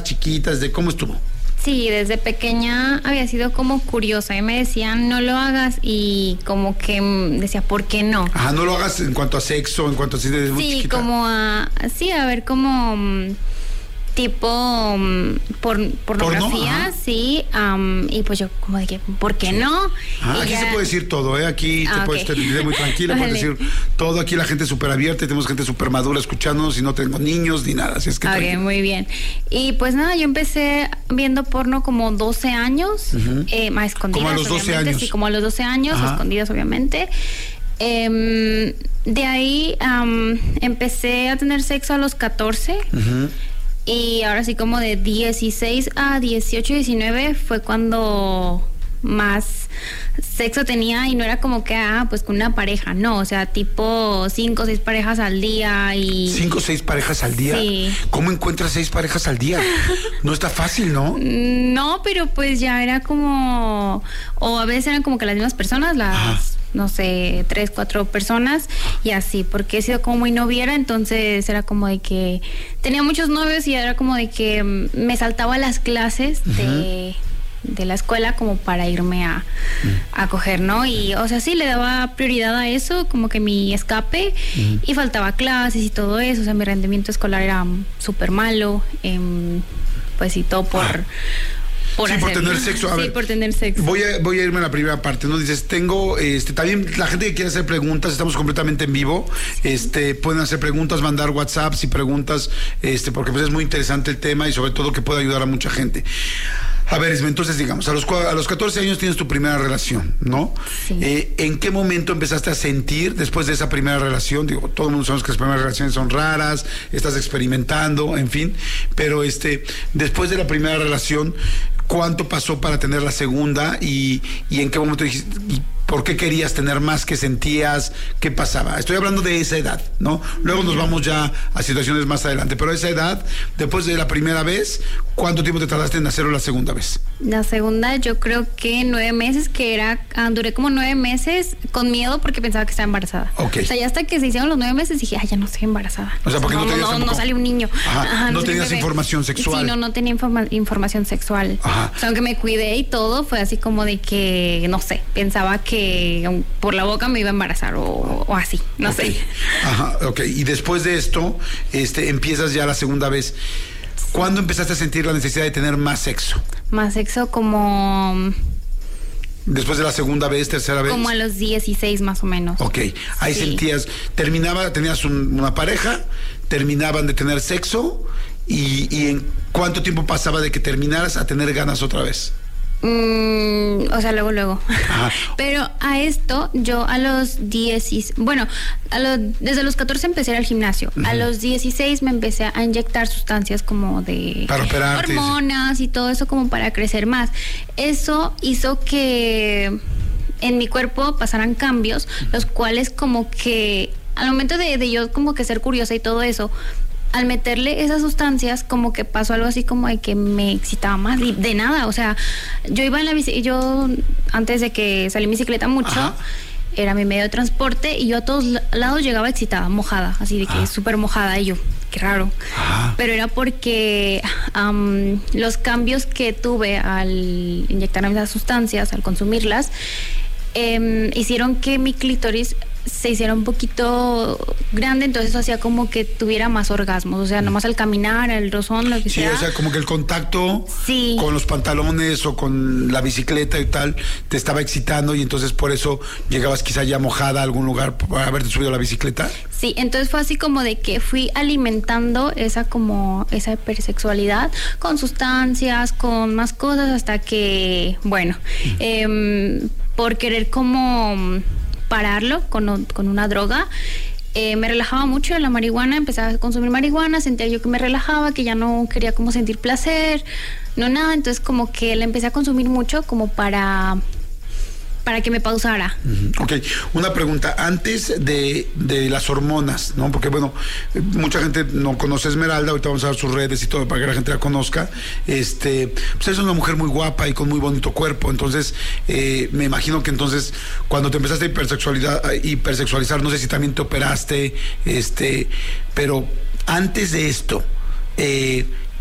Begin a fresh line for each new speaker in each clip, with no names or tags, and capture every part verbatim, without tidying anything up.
chiquita? ¿Desde cómo estuvo?
Sí, desde pequeña había sido como curiosa y me decían no lo hagas y como que decía, ¿por qué no?
Ajá, no lo hagas en cuanto a sexo, en cuanto a si desde muy
Sí,
chiquita.
como a, sí, a ver como um, tipo um, por, pornografía,
¿Porno?
sí, um, y pues yo como de que, ¿por qué no?
Ah,
Y
aquí
ya...
se puede decir todo, ¿eh? Aquí
Ah,
te puedes
okay.
tener muy tranquila,
Vale.
puedes decir todo. Aquí la gente es súper abierta, tenemos gente súper madura escuchándonos y no tengo niños ni nada, así es que
Ok,
tranquila.
muy bien. Y pues nada, yo empecé viendo porno como doce años, uh-huh. eh, más escondidas,
como a los doce
obviamente.
años.
Sí, como a los doce años, Ajá. escondidas, obviamente. Eh, de ahí um, empecé a tener sexo a los catorce. Uh-huh. Y ahora sí como de dieciséis a dieciocho, diecinueve fue cuando más sexo tenía y no era como que, ah, pues con una pareja, no, o sea, tipo cinco o seis parejas al día y...
¿Cinco o seis parejas al día?
Sí.
¿Cómo encuentras seis parejas al día? No está fácil, ¿no?
No, pero pues ya era como... O a veces eran como que las mismas personas, las... Ah. no sé, tres, cuatro personas y así, porque he sido como muy noviera, entonces era como de que tenía muchos novios y era como de que me saltaba las clases uh-huh. de, de la escuela como para irme a, uh-huh. a coger, ¿no? Y, o sea, sí, le daba prioridad a eso, como que mi escape uh-huh. y faltaba clases y todo eso, o sea, mi rendimiento escolar era súper malo, eh, pues y todo por... Ah. Por
sí,
hacer,
por tener
¿no?
sexo. A
sí,
ver,
por tener sexo.
Voy a, voy a irme a la primera parte, ¿no? Dices, tengo, este, también la gente que quiere hacer preguntas, estamos completamente en vivo, este, pueden hacer preguntas, mandar WhatsApps y preguntas, este, porque pues es muy interesante el tema y sobre todo que puede ayudar a mucha gente. A ver, Esme, entonces digamos, a los, a los catorce años tienes tu primera relación, ¿no?
Sí.
Eh, ¿En qué momento empezaste a sentir después de esa primera relación? Digo, todo el mundo sabemos que las primeras relaciones son raras, estás experimentando, en fin, pero este, después de la primera relación, ¿cuánto pasó para tener la segunda y, y en qué momento dijiste, y por qué querías tener más, qué sentías, qué pasaba? Estoy hablando de esa edad, ¿no? Luego nos vamos ya a situaciones más adelante, pero esa edad, después de la primera vez, ¿cuánto tiempo te tardaste en hacerlo la segunda vez?
La segunda yo creo que nueve meses, que era, ah, duré como nueve meses con miedo porque pensaba que estaba embarazada.
Okay.
O sea, ya hasta que se hicieron los nueve meses dije, ah, ya no estoy embarazada.
O sea, porque
no,
no tenías
no,
tampoco...
no salió un niño.
Ajá,
Ajá,
no,
no
tenías información sexual.
Sí, no, no tenía informa- información sexual.
Ajá.
O sea, aunque me cuidé y todo, fue así como de que, no sé, pensaba que por la boca me iba a embarazar o, o así, no
okay.
sé.
Ajá, ok. Y después de esto, este, empiezas ya la segunda vez. ¿Cuándo empezaste a sentir la necesidad de tener más sexo?
Más sexo como...
Después de la segunda vez, tercera vez.
Como a los dieciséis más o menos.
Ok, ahí sí. Sentías, terminaba, tenías un, una pareja, terminaban de tener sexo y, y ¿en cuánto tiempo pasaba de que terminaras a tener ganas otra vez?
Mm, o sea, luego, luego.
Ajá.
Pero a esto, yo a los diez, bueno, a los, desde los catorce empecé a ir al gimnasio. Uh-huh. A los dieciséis me empecé a inyectar sustancias como de
para operarte,
hormonas y todo eso como para crecer más. Eso hizo que en mi cuerpo pasaran cambios, los cuales como que al momento de, de yo como que ser curiosa y todo eso, al meterle esas sustancias, como que pasó algo así como de que me excitaba más, de, de nada, o sea, yo iba en la bici, yo antes de que salí en bicicleta mucho, Ajá. era mi medio de transporte y yo a todos lados llegaba excitada, mojada, así de que súper mojada y yo, qué raro, Ajá. pero era porque um, los cambios que tuve al inyectarme esas sustancias, al consumirlas, eh, hicieron que mi clítoris se hiciera un poquito grande, entonces eso hacía como que tuviera más orgasmos, o sea, nomás al caminar, el rozón, lo que
sí,
sea.
Sí, o sea, como que el contacto
sí.
con los pantalones o con la bicicleta y tal, te estaba excitando y entonces por eso llegabas quizá ya mojada a algún lugar por haberte subido a la bicicleta.
Sí, entonces fue así como de que fui alimentando esa como, esa hipersexualidad con sustancias, con más cosas, hasta que, bueno, mm. eh, por querer como pararlo con, con una droga, eh, me relajaba mucho la marihuana, empecé a consumir marihuana, sentía yo que me relajaba, que ya no quería como sentir placer, no nada, entonces como que la empecé a consumir mucho como para... para que me pausara.
Uh-huh. Ok, una pregunta, antes de, de las hormonas, ¿no? Porque bueno, mucha gente no conoce a Esmeralda, ahorita vamos a ver sus redes y todo para que la gente la conozca. Este, pues es una mujer muy guapa y con muy bonito cuerpo, entonces eh, me imagino que entonces cuando te empezaste a hipersexualidad, a hipersexualizar, no sé si también te operaste, este, pero antes de esto, eh,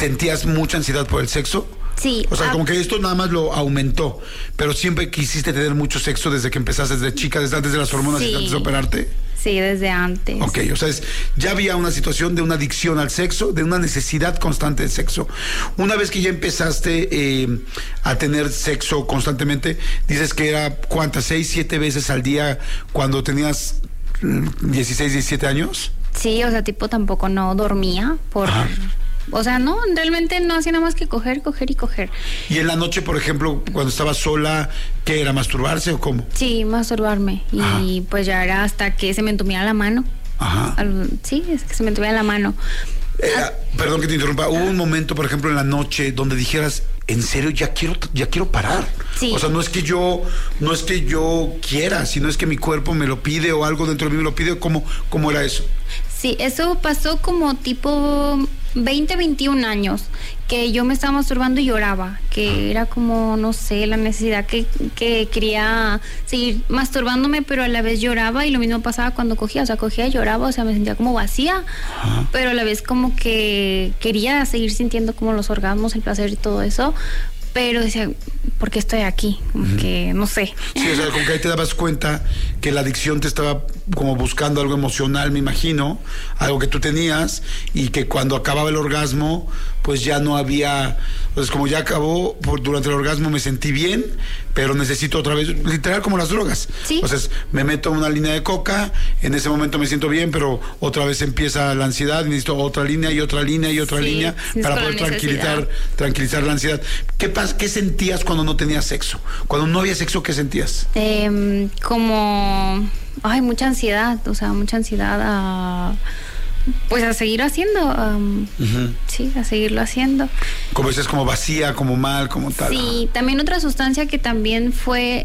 ¿sentías mucha ansiedad por el sexo?
Sí.
O sea,
ah,
como que esto nada más lo aumentó, pero siempre quisiste tener mucho sexo desde que empezaste, desde chica, desde antes de las hormonas
Sí.
y antes de operarte.
Sí, desde antes.
Ok, o sea, es, ya había una situación de una adicción al sexo, de una necesidad constante de sexo. Una vez que ya empezaste eh, a tener sexo constantemente, dices que era, ¿cuántas? ¿Seis, siete veces al día cuando tenías mm, dieciséis, diecisiete años?
Sí, o sea, tipo tampoco no dormía por...
Ajá.
O sea, no, realmente no hacía nada más que coger, coger y coger.
Y en la noche, por ejemplo, cuando estabas sola, ¿qué era? ¿Masturbarse o cómo?
Sí, masturbarme. Y
Ajá.
pues ya era hasta que se me entumiera la mano.
Ajá.
Al- Sí, es que se me entumiera la mano.
Era- perdón que te interrumpa, hubo un momento, por ejemplo, en la noche donde dijeras, en serio, ya quiero, ya quiero parar.
Sí.
O sea, no es que yo, no es que yo quiera, sino es que mi cuerpo me lo pide o algo dentro de mí me lo pide. ¿Cómo, cómo era eso?
Sí, eso pasó como tipo veinte, veintiún años, que yo me estaba masturbando y lloraba, que era como, no sé, la necesidad que, que quería seguir masturbándome, pero a la vez lloraba, y lo mismo pasaba cuando cogía, o sea, cogía y lloraba, o sea, me sentía como vacía,
Ajá.
pero a la vez como que quería seguir sintiendo como los orgasmos, el placer y todo eso, pero decía, ¿por qué estoy aquí? Como que, no sé.
Sí, o sea, como que ahí te dabas cuenta que la adicción te estaba como buscando algo emocional, me imagino, algo que tú tenías, y que cuando acababa el orgasmo, pues ya no había, pues como ya acabó, por, durante el orgasmo me sentí bien, pero necesito otra vez, literal como las drogas.
Sí.
Entonces me meto una línea de coca, en ese momento me siento bien, pero otra vez empieza la ansiedad, necesito otra línea y otra línea y otra
Sí,
línea
es
para
con
poder
la
tranquilizar,
necesidad.
tranquilizar la ansiedad. ¿Qué, pas- ¿Qué sentías cuando no tenías sexo? Cuando no había sexo, ¿qué sentías?
Em, como, ay, mucha ansiedad, o sea, mucha ansiedad a, pues a seguir haciendo, am,
Ujú.
sí, a seguirlo haciendo.
Como dices, como vacía, como mal, como tal.
Sí, también otra sustancia que también fue,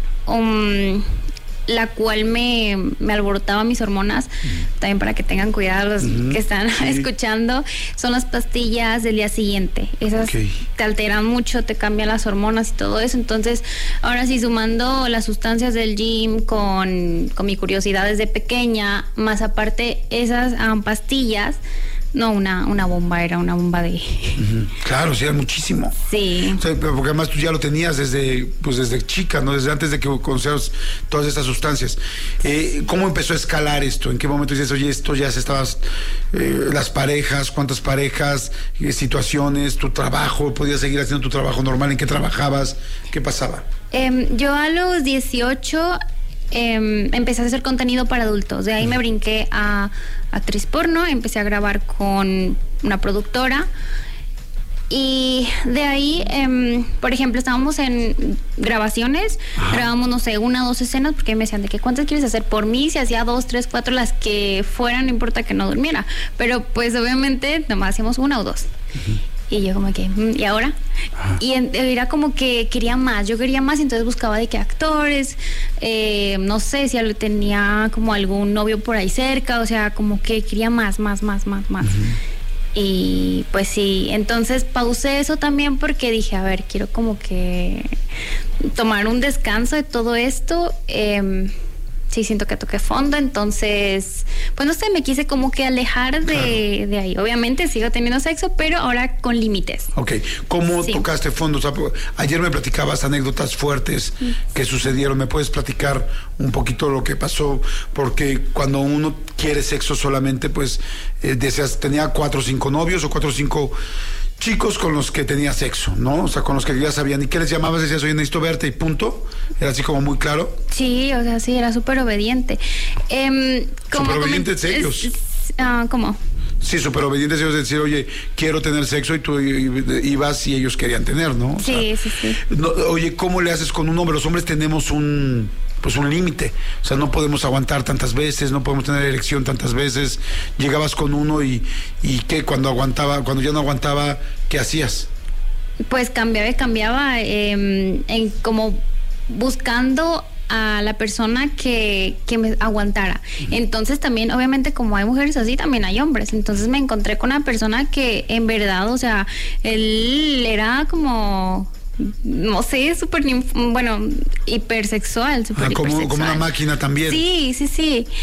um, la cual me, me alborotaba mis hormonas, también para que tengan cuidado los
Ujú,
que están
sí.
escuchando, son las pastillas del día siguiente. Esas
Ok.
te alteran mucho, te cambian las hormonas y todo eso. Entonces, ahora sí, sumando las sustancias del gym con, con mi curiosidad desde pequeña, más aparte esas ah, pastillas, no una, una bomba, era una bomba de...
Ujú. Claro, sí, era muchísimo.
Sí.
O sea, pero porque además tú ya lo tenías desde, pues desde chica, ¿no? Desde antes de que conocieras todas estas sustancias. Eh, ¿Cómo empezó a escalar esto? ¿En qué momento dices, oye, esto ya se estabas, eh, las parejas, cuántas parejas, eh, situaciones, tu trabajo, podías seguir haciendo tu trabajo normal, ¿en qué trabajabas? ¿Qué pasaba?
Em, yo a los dieciocho em, empecé a hacer contenido para adultos. De ahí me brinqué a actriz porno, empecé a grabar con una productora. Y de ahí, em, por ejemplo, estábamos en grabaciones,
Ajá.
grabamos, no sé, una o dos escenas, porque me decían de que cuántas quieres hacer por mí, si hacía dos, tres, cuatro, las que fueran, no importa que no durmiera. Pero pues obviamente nomás hacíamos una o dos. Y yo como que, mm, ¿y ahora?
Ajá.
Y en- era como que quería más, yo quería más, entonces buscaba de qué actores, eh, no sé si al- tenía como algún novio por ahí cerca, o sea, como que quería más, más, más, más, más. Y pues sí, entonces pausé eso también porque dije, a ver, quiero como que tomar un descanso de todo esto. em, sí, siento que toqué fondo, entonces, pues no sé, me quise como que alejar de, de ahí. Obviamente sigo teniendo sexo, pero ahora con límites.
Ok, ¿cómo
Sí.
tocaste fondo? O sea, po- ayer me platicabas anécdotas fuertes que sucedieron. ¿Me puedes platicar un poquito lo que pasó? Porque cuando uno quiere sexo solamente, pues, eh, deseas, tenía cuatro o cinco novios o cuatro o cinco chicos con los que tenía sexo, ¿no? O sea, con los que ya sabían. ¿Y qué les llamabas? Decías, oye, necesito verte y punto. Era así como muy claro.
Sí, o sea, sí, era súper obediente. Em, como
Súper obedientes
coment-
ellos.
es- es- ah, ¿Cómo?
Sí, súper obedientes ellos de decir, oye, quiero tener sexo y tú i- i- ibas y ellos querían tener, ¿no? O sea,
Sí, sí, sí.
no, oye, ¿cómo le haces con un hombre? Los hombres tenemos un, pues un límite. O sea, no podemos aguantar tantas veces, no podemos tener erección tantas veces. Llegabas con uno y, y ¿qué? Cuando aguantaba, cuando ya no aguantaba, ¿qué hacías?
Pues cambiaba y cambiaba, em, en como buscando a la persona que, que me aguantara. Entonces también, obviamente, como hay mujeres así, también hay hombres. Entonces me encontré con una persona que en verdad, o sea, él era como, no sé, súper, ninf- bueno, hipersexual, súper
Ah, como,
hipersexual.
como una máquina también.
Sí, sí, sí.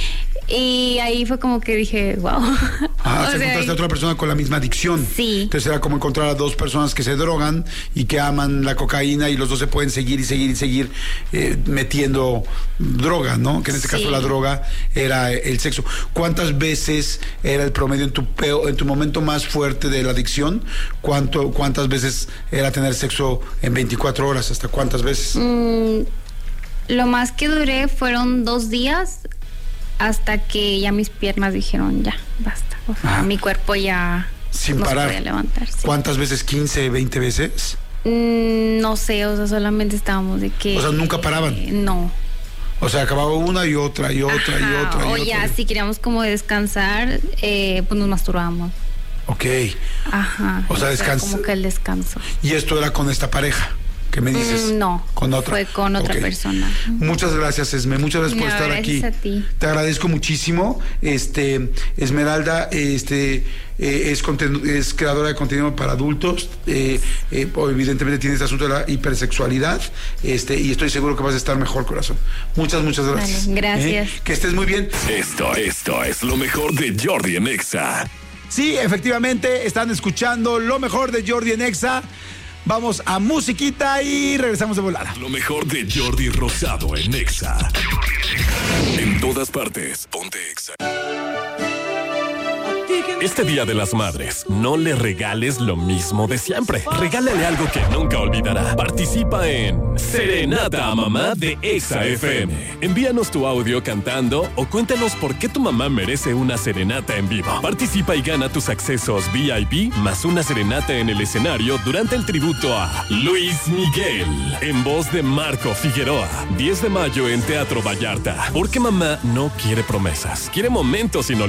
Y ahí fue como que dije, wow.
Ah,
O
se
sea,
encontraste a otra persona con la misma adicción.
Sí.
Entonces era como encontrar a dos personas que se drogan y que aman la cocaína y los dos se pueden seguir y seguir y seguir eh, metiendo droga, ¿no? Que en este
Sí.
caso la droga era el sexo. ¿Cuántas veces era el promedio en tu peo, en tu momento más fuerte de la adicción? ¿Cuánto, cuántas veces era tener sexo en veinticuatro horas? ¿Hasta cuántas veces?
Mm, lo más que duré fueron dos días hasta que ya mis piernas dijeron ya, basta. O sea,
Ajá.
mi cuerpo ya
Sin
no
parar.
se podía levantar. Sí.
¿Cuántas veces? ¿quince, veinte veces?
Mm, no sé, o sea, solamente estábamos de que...
O sea, ¿nunca paraban?
eh, no.
O sea, acababa una y otra y otra y
Ajá,
otra y
o
otra.
ya, si queríamos como descansar, eh, pues nos masturbábamos.
Ok.
Ajá.
O sea,
ese era
descans-
como que el descanso.
¿Y esto era con esta pareja? ¿Qué me dices?
Mm, no,
Con otra.
fue con otra
Ok.
persona.
Muchas gracias, Esme. Muchas gracias por
No,
estar
gracias
aquí.
a ti.
Te agradezco muchísimo. Este, Esmeralda, este, eh, es, conten- es creadora de contenido para adultos. Eh, eh, evidentemente tiene este asunto de la hipersexualidad. Este, y estoy seguro que vas a estar mejor, corazón. Muchas, muchas gracias.
Vale, gracias.
¿Eh? Que estés muy bien.
Esto, esto es lo mejor de Jordi en Exa.
Sí, efectivamente, están escuchando lo mejor de Jordi en Exa. Vamos a musiquita y regresamos de volada.
Lo mejor de Jordi Rosado en Exa. En todas partes, ponte Exa. Este Día de las Madres, no le regales lo mismo de siempre. Regálale algo que nunca olvidará. Participa en Serenata a Mamá de Exa F M. Envíanos tu audio cantando o cuéntanos por qué tu mamá merece una serenata en vivo. Participa y gana tus accesos V I P más una serenata en el escenario durante el tributo a Luis Miguel, en voz de Marco Figueroa. diez de mayo en Teatro Vallarta. Porque mamá no quiere promesas, quiere momentos inolvidables.